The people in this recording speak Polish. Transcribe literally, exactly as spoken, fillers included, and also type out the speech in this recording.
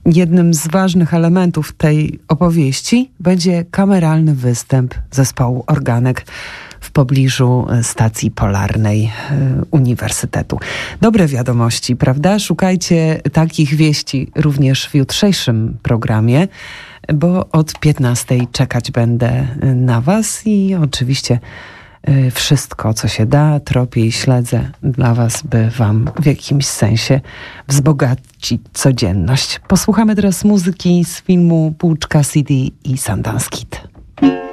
jednym z ważnych elementów tej opowieści będzie kameralny występ zespołu Organek w pobliżu stacji polarnej Uniwersytetu. Dobre wiadomości, prawda? Szukajcie takich wieści również w jutrzejszym programie, bo od piętnastej czekać będę na was i oczywiście wszystko, co się da, tropię i śledzę dla was, by wam w jakimś sensie wzbogacić codzienność. Posłuchamy teraz muzyki z filmu Półczka C D i Sundance Kid.